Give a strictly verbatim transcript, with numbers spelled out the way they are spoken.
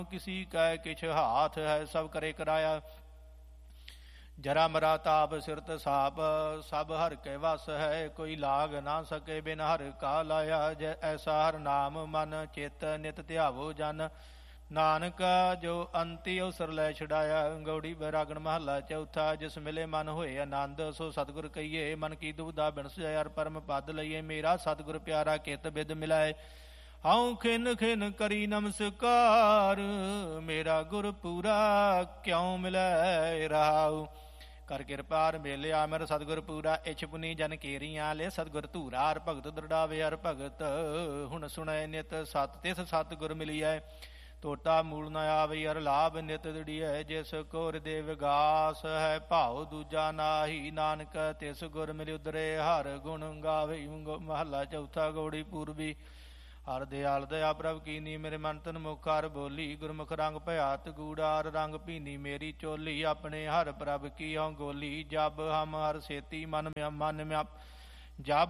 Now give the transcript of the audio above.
किसी कह किछ हाथ है सब करे कराया। जरा मरा ताप सिरत साप सब हर के वस है कोई लाग ना सके बिन हर का लाया। जै ऐसा हर नाम मन चित नित ध्यावो जन नानक जो अंति अवसर लै छुड़ाया। गौड़ी बैरागण महला चौथा जिस मिले मन होए आनंद सो सतगुर कहिए मन की दुविधा बिन सुझाया। परम पद लइए मेरा सतगुर प्यारा कित बिद मिलाए। हाउ खिन खिन करी नमस्कार मेरा गुर पूरा क्यों मिलै रहाऊ। कर किरपार मेलिया मेरा सतगुर पूरा इछ पुनी जन केरियां ले सतगुर धूरा हर भगत दृढ़ावे हर भगत हुन सुनै नित सत तिस सतगुर मिलियै। टोटा मूल न आवे हर लाभ नित दृढ़ियै जिस को हृदय विगास है भाव दूजा नाही। नानक तिस गुर मिल उदरे हर गुण गावे। महला चौथा गौड़ी पूर्वी हर दयाल दया प्रभ कीनी मेरे मन तन मुख हर बोली। गुरमुख रंग भयात गूढ़ार रंग पीनी मेरी चोली। अपने हर प्रभ की हों गोली जब हम हर सेती मन में मन में जब